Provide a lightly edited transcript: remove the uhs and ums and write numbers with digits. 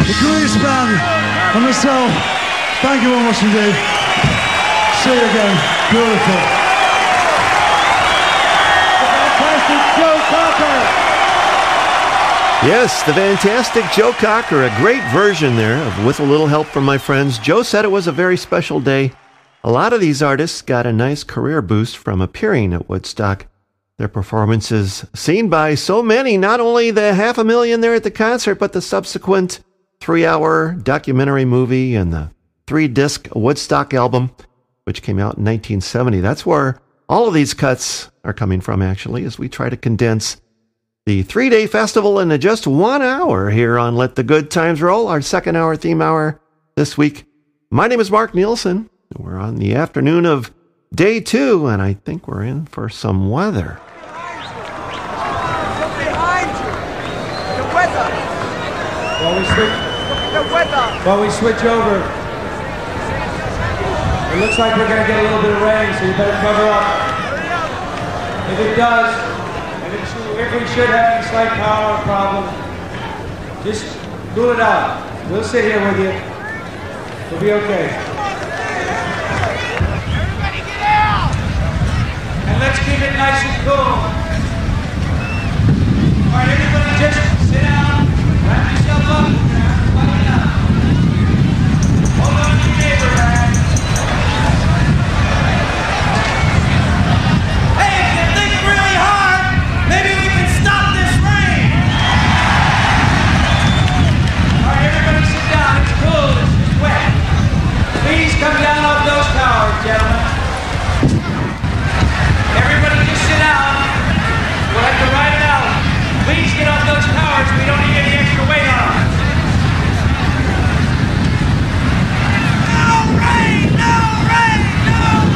the greatest band, and myself. Thank you very much indeed. See you again. Beautiful. Fantastic Joe Cocker. Yes, the fantastic Joe Cocker, a great version there of With a Little Help from My Friends. Joe said it was a very special day. A lot of these artists got a nice career boost from appearing at Woodstock. Their performances seen by so many, not only the 500,000 there at the concert, but the subsequent 3-hour documentary movie and the 3-disc Woodstock album, which came out in 1970. That's where all of these cuts are coming from, actually, as we try to condense the 3-day festival into just 1 hour here on Let the Good Times Roll, our second-hour theme hour this week. My name is Mark Nielsen. We're on the afternoon of day 2, and I think we're in for some weather. Behind you! The weather! While we switch over, it looks like we're going to get a little bit of rain, so you better cover up. If it does, if we should have any slight power problem, just cool it out. We'll sit here with you. We'll be okay. Everybody get out! And let's keep it nice and cool. All right, everybody just sit down, wrap yourself up.